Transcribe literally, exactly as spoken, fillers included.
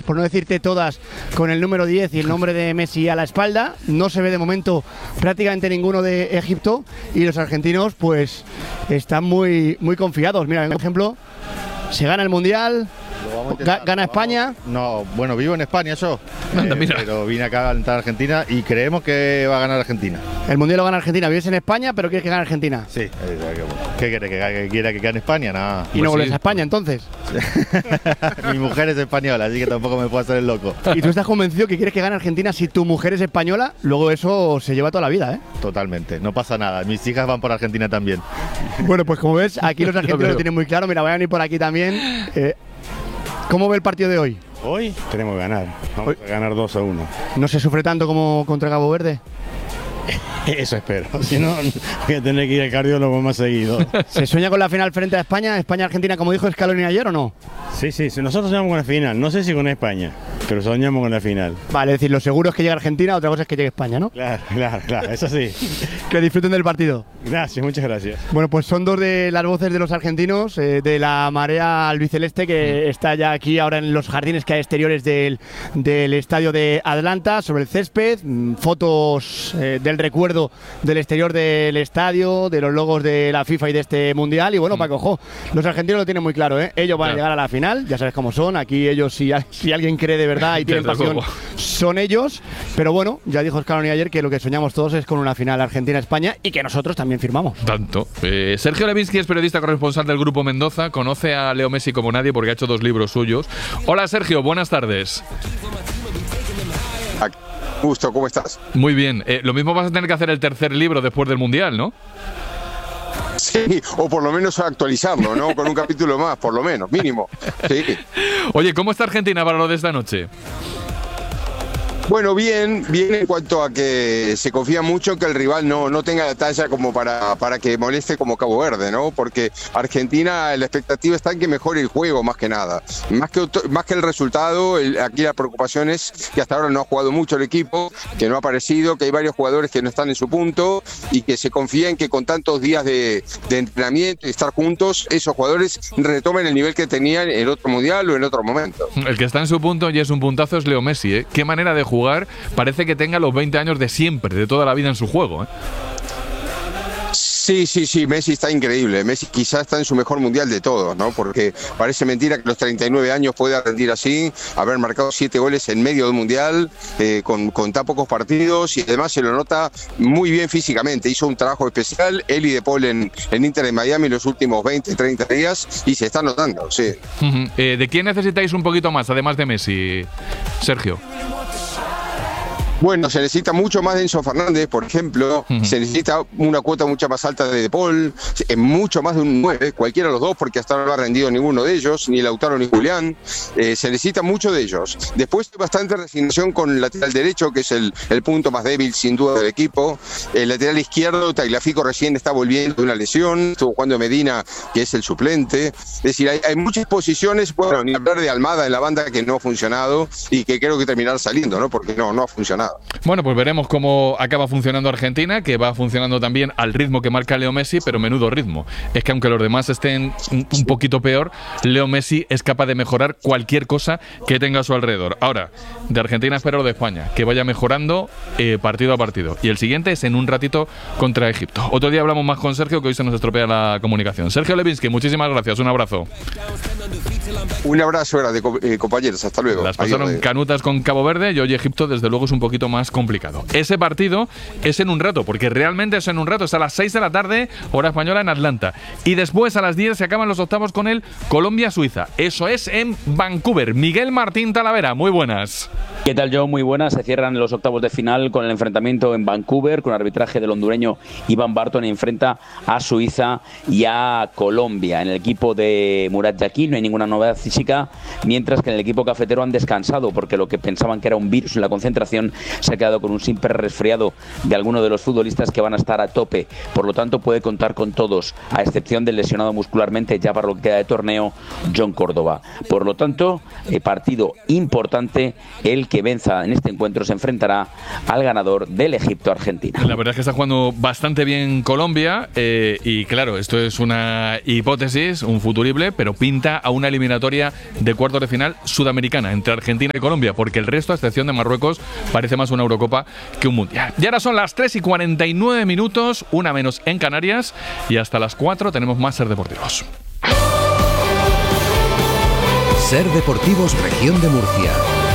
muchas, por no decirte todas, con el número diez y el nombre de Messi a la espalda. No se ve de momento prácticamente ninguno de Egipto y los argentinos pues están muy, muy confiados. Mira, por ejemplo, se gana el Mundial, ga- gana España. No, bueno, vivo en España yo, Anda, eh, mira. pero vine acá a alentar a Argentina y creemos que va a ganar Argentina. El Mundial lo gana Argentina. Vives en España, pero quieres que gane Argentina. Sí, eh, ¿qué quiere? ¿Que, que quiera que gane España? Nada. Y no Pues vuelves sí. a España, entonces. Mi mujer es española, así que tampoco me puedo hacer el loco. Y tú estás convencido que quieres que gane Argentina si tu mujer es española, luego eso se lleva toda la vida, ¿eh? Totalmente, no pasa nada. Mis hijas van por Argentina también. Bueno, pues como ves, aquí los argentinos veo. lo tienen muy claro. Mira, vayan a ir por aquí también. Eh, ¿Cómo ve el partido de hoy? Hoy tenemos que ganar. Vamos a ganar dos a uno. ¿No se sufre tanto como contra Cabo Verde? Eso espero. Si no, voy a tener que ir al cardiólogo más seguido. ¿Se sueña con la final frente a España? ¿España-Argentina, como dijo Scaloni ayer o no? Sí, sí, sí, nosotros soñamos con la final. No sé si con España, pero soñamos con la final. Vale, es decir, lo seguro es que llegue Argentina, otra cosa es que llegue España, ¿no? Claro, claro, claro. Eso sí. Que disfruten del partido. Gracias, muchas gracias. Bueno, pues son dos de las voces de los argentinos, eh, de la marea albiceleste que está ya aquí ahora en los jardines que hay exteriores del, del estadio de Atlanta, sobre el césped, mm, fotos eh, del recuerdo del exterior del estadio, de los logos de la FIFA y de este Mundial. Y bueno, Paco, ojo, los argentinos lo tienen muy claro, ¿eh? Ellos van Claro. a llegar a la final, ya sabes cómo son, aquí ellos, si, si alguien cree de verdad y tienen Desde pasión, luego. son ellos. Pero bueno, ya dijo Scaloni ayer que lo que soñamos todos es con una final Argentina-España y que nosotros también firmamos. Tanto. Eh, Sergio Levinsky es periodista corresponsal del Grupo Mendoza. Conoce a Leo Messi como nadie porque ha hecho dos libros suyos. Hola, Sergio. Buenas tardes. Gusto, ¿cómo estás? Muy bien. Eh, lo mismo vas a tener que hacer el tercer libro después del Mundial, ¿no? Sí, o por lo menos actualizarlo, ¿no? Con un capítulo más, por lo menos, mínimo. Sí. Oye, ¿cómo está Argentina para lo de esta noche? Bueno, bien, bien en cuanto a que se confía mucho que el rival no, no tenga la talla como para, para que moleste como Cabo Verde, ¿no? Porque Argentina, la expectativa está en que mejore el juego más que nada. Más que, más que el resultado, el, aquí la preocupación es que hasta ahora no ha jugado mucho el equipo, que no ha aparecido, que hay varios jugadores que no están en su punto y que se confía en que con tantos días de, de entrenamiento y estar juntos, esos jugadores retomen el nivel que tenían en otro mundial o en otro momento. El que está en su punto y es un puntazo es Leo Messi, ¿eh? Qué manera de jugar. Parece que tenga los veinte años de siempre, de toda la vida en su juego, ¿eh? Sí, sí, sí, Messi está increíble. Messi quizás está en su mejor mundial de todos, ¿no? Porque parece mentira que a los treinta y nueve años pueda rendir así, haber marcado siete goles en medio del mundial, eh, con, con tan pocos partidos, y además se lo nota muy bien físicamente. Hizo un trabajo especial, él y De Paul en, en Inter de Miami los últimos veinte, treinta días, y se está notando, sí. Uh-huh. eh, ¿De quién necesitáis un poquito más, además de Messi, Sergio? Bueno, se necesita mucho más de Enzo Fernández, por ejemplo. Uh-huh. Se necesita una cuota mucho más alta de De Paul, eh, mucho más de un nueve, cualquiera de los dos, porque hasta ahora no ha rendido ninguno de ellos, ni Lautaro ni Julián. Eh, se necesita mucho de ellos. Después hay bastante resignación con el lateral derecho, que es el, el punto más débil, sin duda, del equipo. El lateral izquierdo, Tagliafico recién está volviendo de una lesión. Estuvo jugando Medina, que es el suplente. Es decir, hay, hay muchas posiciones, bueno, ni hablar de Almada en la banda, que no ha funcionado y que creo que terminará saliendo, ¿no? Porque no, no ha funcionado. Bueno, pues veremos cómo acaba funcionando Argentina, que va funcionando también al ritmo que marca Leo Messi, pero menudo ritmo. Es que aunque los demás estén un, un poquito peor, Leo Messi es capaz de mejorar cualquier cosa que tenga a su alrededor. Ahora, de Argentina espero lo de España, que vaya mejorando eh, partido a partido. Y el siguiente es en un ratito contra Egipto. Otro día hablamos más con Sergio, que hoy se nos estropea la comunicación. Sergio Levinsky, muchísimas gracias, un abrazo. Un abrazo grande, eh, compañeros, hasta luego. Las pasaron adiós, canutas con Cabo Verde y hoy Egipto desde luego es un poquito más complicado. Ese partido es en un rato, porque realmente es en un rato, es a las seis de la tarde, hora española en Atlanta. Y después a las diez se acaban los octavos con el Colombia-Suiza. Eso es en Vancouver. Miguel Martín Talavera, muy buenas. ¿Qué tal, Joe? Muy buenas. Se cierran los octavos de final con el enfrentamiento en Vancouver, con el arbitraje del hondureño Iván Barton. Enfrenta a Suiza y a Colombia. En el equipo de Murat Yakin no hay ninguna novedad física, mientras que en el equipo cafetero han descansado, porque lo que pensaban que era un virus en la concentración se ha quedado con un simple resfriado de alguno de los futbolistas que van a estar a tope. Por lo tanto, puede contar con todos, a excepción del lesionado muscularmente ya para lo que queda de torneo, John Córdoba. Por lo tanto, eh, partido importante. El que venza en este encuentro se enfrentará al ganador del Egipto-Argentina. La verdad es que está jugando bastante bien Colombia eh, y claro, esto es una hipótesis, un futurible, pero pinta a una eliminación eliminatoria de cuartos de final sudamericana entre Argentina y Colombia, porque el resto, a excepción de Marruecos, parece más una Eurocopa que un Mundial. Y ahora son las tres y cuarenta y nueve minutos, una menos en Canarias, y hasta las cuatro tenemos más Ser Deportivos. Ser Deportivos Región de Murcia.